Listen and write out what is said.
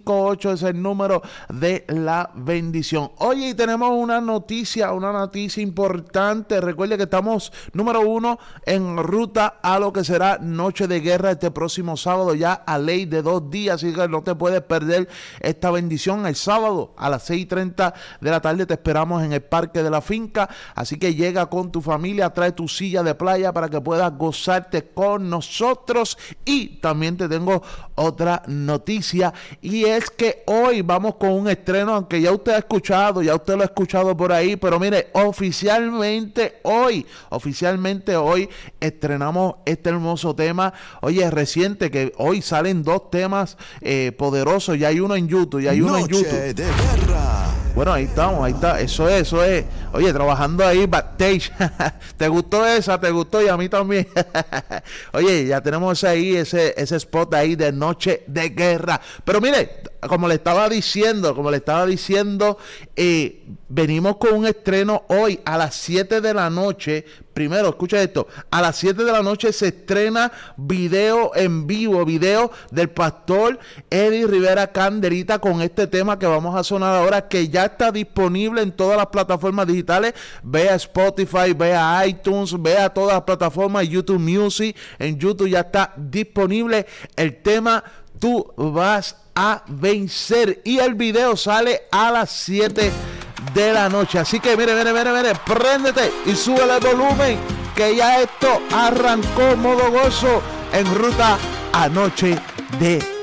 787-622-9458 es el número de la bendición. Oye, y tenemos una noticia importante. Recuerde que estamos, número 1, en ruta a lo que será Noche de Guerra este próximo sábado, ya a ley de 2 días, así que no te puedes perder esta bendición. El sábado a las 6:30 de la tarde te esperamos en el Parque de la Finca, así que llega con tu familia, trae tu silla de playa para que puedas gozarte con nosotros. Y también te tengo otra noticia, y es que hoy vamos con un estreno, aunque ya usted lo ha escuchado por ahí, pero mire, oficialmente hoy estrenamos este hermoso tema. Oye, es reciente que hoy salen 2 temas poderosos, ya hay uno en YouTube, Noche de Guerra. Bueno, ahí está, eso es. Oye, trabajando ahí backstage. ¿Te gustó esa? ¿Te gustó? Y a mí también. Oye, ya tenemos ahí ese spot ahí de Noche de Guerra. Pero mire, como le estaba diciendo, venimos con un estreno hoy a las 7 de la noche. Primero, escucha esto, a las 7 de la noche se estrena video en vivo, video del pastor Eddie Rivera Canderita con este tema que vamos a sonar ahora, que ya está disponible en todas las plataformas digitales. Ve a Spotify, ve a iTunes, ve a todas las plataformas, YouTube Music, en YouTube ya está disponible el tema Tú Vas a Vencer, y el video sale a las 7 de la noche. Así que mire, préndete y súbele el volumen, que ya esto arrancó modo gozo en ruta a Noche de